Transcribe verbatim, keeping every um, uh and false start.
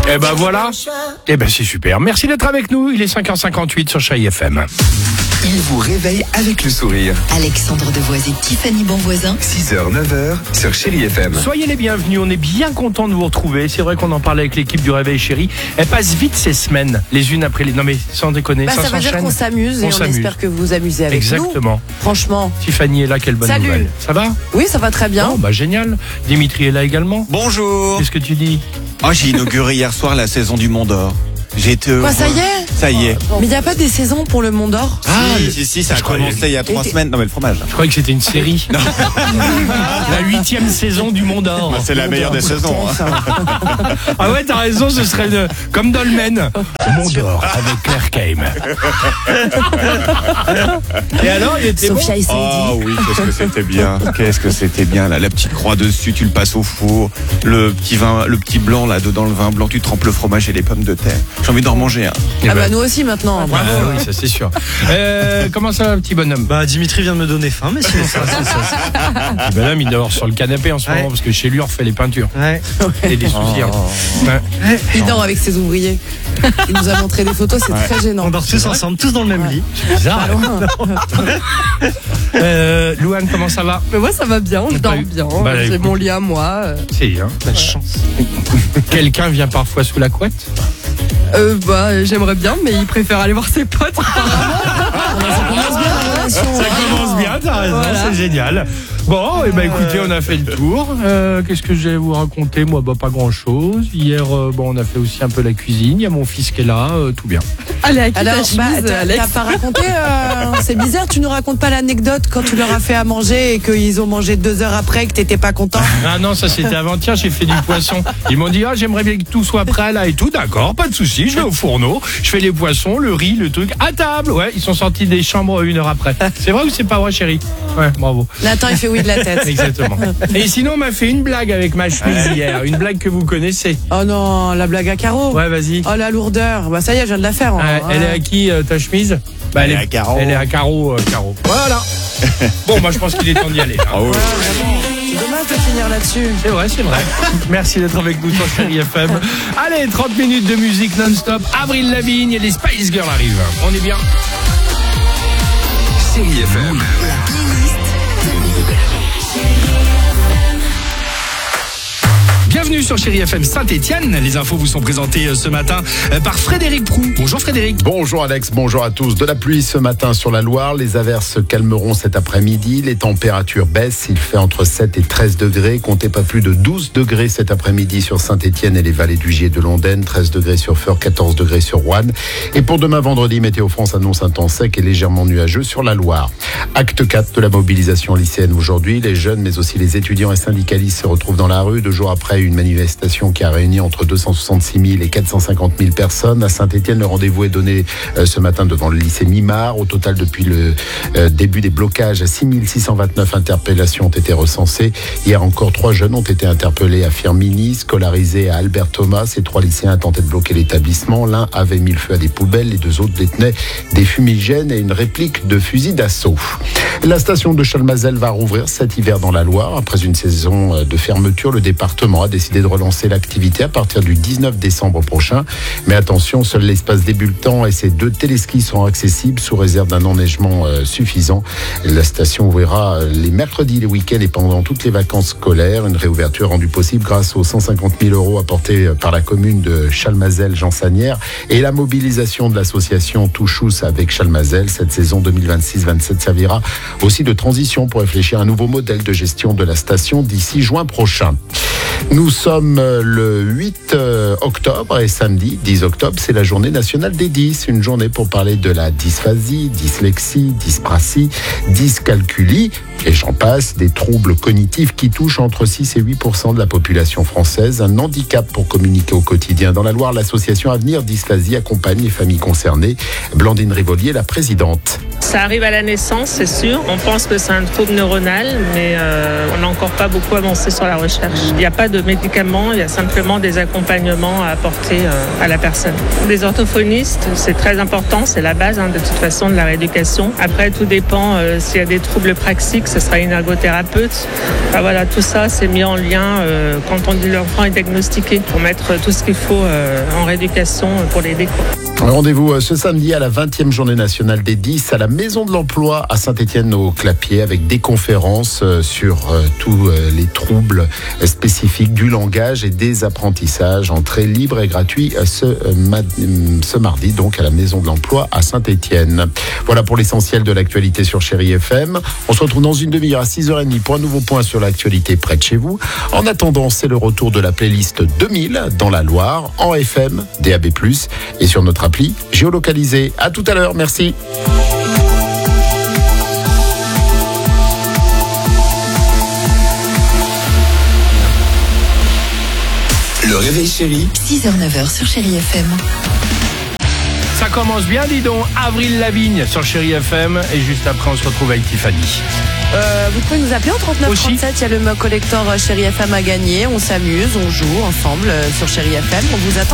Eh ben voilà. Eh ben c'est super. Merci d'être avec nous. Il est cinq heures cinquante-huit sur Chai F M. Il vous réveille avec le sourire. Alexandre Devoise et Tiffany Bonvoisin. six heures neuf heures sur Chéri F M. Soyez les bienvenus. On est bien content de vous retrouver. C'est vrai qu'on en parlait avec l'équipe du Réveil Chéri. Elles passent vite ces semaines, les unes après les. Non mais sans déconner. Bah, ça ça veut dire s'enchaîne. qu'on s'amuse et On on s'amuse. espère que vous vous amusez avec nous. Exactement. Franchement. Tiffany est là. Quelle bonne Salut. nouvelle. Ça va? Oui, ça va très bien. Bon, bah génial. Dimitri est là également. Bonjour. Qu'est-ce que tu dis? Oh, j'ai inauguré hier soir la saison du Mont d'Or. J'ai été heureux. Quoi, ça y est? Ça y est. Mais il n'y a pas des saisons pour le Mont d'Or? Ah, le- si, si, ça a je croyais- commencé il y a trois Et- semaines. Non, mais le fromage. Je croyais que c'était une série. La huitième saison du Mont d'Or. C'est la meilleure des saisons. hein. Ah ouais, t'as raison, ce serait de- comme Dolmen. Mont d'Or avec Claire Kame. Et alors, il était Sophia et Oh Saïdi. oui, qu'est-ce que c'était bien. Qu'est-ce que c'était bien là. La petite croix dessus, tu le passes au four. Le petit vin, le petit blanc là dedans, le vin blanc, tu trempes le fromage et les pommes de terre. J'ai envie d'en remanger un. bon. Ah bah nous aussi maintenant. Bravo. Ah oui, ça c'est sûr. Euh, comment ça va, petit bonhomme? Bah Dimitri vient de me donner faim, mais sinon ça va. ça, ça. Petit bonhomme, il dort sur le canapé en ce Ouais. moment parce que chez lui, on refait les peintures. Ouais. Et des soucis. hein. Ouais. Il dort avec ses ouvriers. Il nous a montré des photos, c'est très gênant. On dort tous ensemble, tous dans le même lit. Bizarre. Pas loin. Euh, Louane, comment ça va? Mais moi ça va bien, je T'as dors eu- bien, Bah, j'ai écoute. mon lit à moi. euh. C'est, hein. La chance. Quelqu'un vient parfois sous la couette? Euh, bah j'aimerais bien, mais il préfère aller voir ses potes. Ça commence bien la relation. Ça commence bien, t'as raison, Voilà. c'est génial. Bon, et ben écoutez, on a fait le tour. Euh, Qu'est-ce que je vais vous raconter? Moi, bah pas grand-chose. Hier, euh, bon, on a fait aussi un peu la cuisine. Il y a mon fils qui est là, euh, tout bien. Allez, à qui Alors, ta bah, chemise, t'as Alex? t'as pas raconté, euh, c'est bizarre, tu nous racontes pas l'anecdote quand tu leur as fait à manger et qu'ils ont mangé deux heures après, que t'étais pas content. Ah non, ça c'était avant-hier, j'ai fait du poisson. Ils m'ont dit, ah, j'aimerais bien que tout soit prêt là et tout. D'accord, pas de souci, je vais au fourneau, je fais les poissons, le riz, le truc, à table. Ouais, ils sont sortis des chambres une heure après. C'est vrai ou c'est pas vrai, chérie? Ouais, bravo. Nathan, il fait oui de la tête. Exactement. Et sinon, on m'a fait une blague avec ma chemise hier, une blague que vous connaissez. Oh non, la blague à carreaux. Ouais, vas-y. Oh la lourdeur. Bah ça y est, je viens de la faire. Euh, hein. elle est à qui, euh, ta chemise? Bah, Elle est à carreaux. Elle est à carreaux, euh, carreaux. Voilà. Bon, moi, je pense qu'il est temps d'y aller. hein. Ah oui. C'est dommage de finir là-dessus. C'est vrai, c'est vrai. Merci d'être avec nous sur Chéri F M. Allez, trente minutes de musique non-stop. Avril Lavigne et les Spice Girls arrivent. On est bien. Chéri F M. Bienvenue sur Chéri F M Saint-Étienne. Les infos vous sont présentées euh, ce matin euh, par Frédéric Proux. Bonjour Frédéric. Bonjour Alex, bonjour à tous. De la pluie ce matin sur la Loire, les averses se calmeront cet après-midi, les températures baissent, il fait entre sept et treize degrés, comptez pas plus de douze degrés cet après-midi sur Saint-Étienne et les vallées du Gier et de Londaine, treize degrés sur Feurs, quatorze degrés sur Roanne. Et pour demain vendredi, Météo France annonce un temps sec et légèrement nuageux sur la Loire. Acte quatre de la mobilisation lycéenne aujourd'hui, les jeunes mais aussi les étudiants et syndicalistes se retrouvent dans la rue deux jours après une manifestation qui a réuni entre deux cent soixante-six mille et quatre cent cinquante mille personnes. À Saint-Étienne, le rendez-vous est donné euh, ce matin devant le lycée Mimard. Au total, depuis le euh, début des blocages, six mille six cent vingt-neuf interpellations ont été recensées. Hier encore, trois jeunes ont été interpellés à Firminy, scolarisés à Albert Thomas. Ces trois lycéens tentaient de bloquer l'établissement. L'un avait mis le feu à des poubelles, les deux autres détenaient des fumigènes et une réplique de fusil d'assaut. La station de Chalmazel va rouvrir cet hiver dans la Loire. Après une saison de fermeture, le département a décidé de relancer l'activité à partir du dix-neuf décembre prochain. Mais attention, seul l'espace débutant et ses deux téléskis seront accessibles sous réserve d'un enneigement euh, suffisant. La station ouvrira les mercredis, les week-ends et pendant toutes les vacances scolaires. Une réouverture rendue possible grâce aux cent cinquante mille euros apportés par la commune de Chalmazel-Jansanière et la mobilisation de l'association Touchous avec Chalmazel. Cette saison deux mille vingt-six vingt-sept servira aussi de transition pour réfléchir à un nouveau modèle de gestion de la station d'ici juin prochain. Nous sommes le huit octobre et samedi dix octobre, c'est la journée nationale des dys. Une journée pour parler de la dysphasie, dyslexie, dyspraxie, dyscalculie et j'en passe, des troubles cognitifs qui touchent entre six et huit pour cent de la population française. Un handicap pour communiquer au quotidien. Dans la Loire, l'association Avenir Dysphasie accompagne les familles concernées. Blandine Rivolier, la présidente. Ça arrive à la naissance, c'est sûr. On pense que c'est un trouble neuronal, mais euh, on n'a encore pas beaucoup avancé sur la recherche. Il n'y a pas de médicaments, il y a simplement des accompagnements à apporter euh, à la personne. Les orthophonistes, c'est très important, c'est la base hein, de toute façon de la rééducation. Après, tout dépend euh, s'il y a des troubles praxiques, ce sera une ergothérapeute. Enfin, voilà, tout ça, c'est mis en lien euh, quand on dit l'enfant est diagnostiqué pour mettre tout ce qu'il faut euh, en rééducation pour l'aider. Rendez-vous ce samedi à la vingtième journée nationale des dix à la Maison de l'Emploi à Saint-Étienne au Clapier avec des conférences sur tous les troubles spécifiques du langage et des apprentissages. Entrée libre et gratuite ce, ce mardi donc à la Maison de l'Emploi à Saint-Étienne. Voilà pour l'essentiel de l'actualité sur Chérie F M. On se retrouve dans une demi-heure à six heures trente pour un nouveau point sur l'actualité près de chez vous. En attendant, c'est le retour de la playlist deux mille dans la Loire, en F M, D A B plus, et sur notre appli géolocalisée. À tout à l'heure, merci. Le réveil chéri. six heures neuf heures sur Chérie F M. Ça commence bien, dis donc. Avril Lavigne sur Chérie F M. Et juste après, on se retrouve avec Tiffany. Euh, vous pouvez nous appeler au trente-neuf trente-sept, il y a le mug collector Chérie F M à gagner. On s'amuse, on joue ensemble euh, sur Chérie F M. On vous attend.